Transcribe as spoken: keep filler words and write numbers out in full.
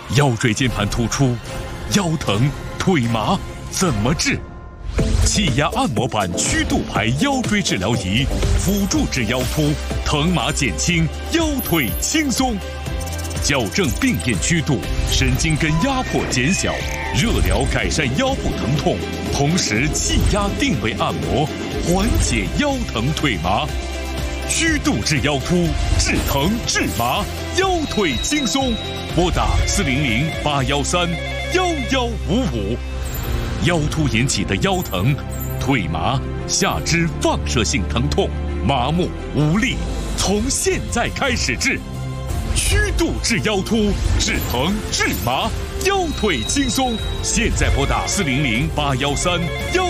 腰椎间盘突出、腰疼、腿麻怎么治？气压按摩板曲度牌腰椎治疗仪，辅助治腰突，疼麻减轻，腰腿轻松。矫正病变曲度，神经根压迫减小，热疗改善腰部疼痛，同时气压定位按摩，缓解腰疼腿麻。曲度治腰突，治疼治麻，腰腿轻松。拨打四零零八幺三幺幺五五。腰突引起的腰疼、腿麻、下肢放射性疼痛、麻木无力，从现在开始治。曲度治腰突，治疼治麻，腰腿轻松。现在拨打四零零八幺三幺。